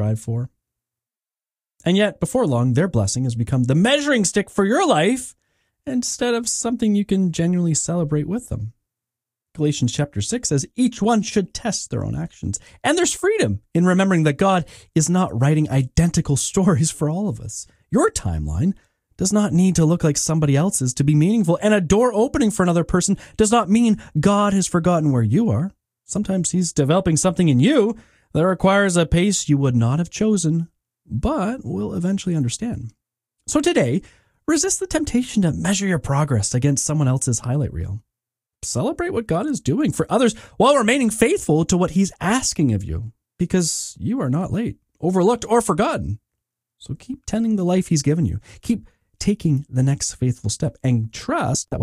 strive for. And yet, before long, their blessing has become the measuring stick for your life instead of something you can genuinely celebrate with them. Galatians chapter 6 says each one should test their own actions. And there's freedom in remembering that God is not writing identical stories for all of us. Your timeline does not need to look like somebody else's to be meaningful. And a door opening for another person does not mean God has forgotten where you are. Sometimes he's developing something in you that requires a pace you would not have chosen, but will eventually understand. So today, resist the temptation to measure your progress against someone else's highlight reel. Celebrate what God is doing for others while remaining faithful to what he's asking of you, because you are not late, overlooked, or forgotten. So keep tending the life he's given you. Keep taking the next faithful step and trust that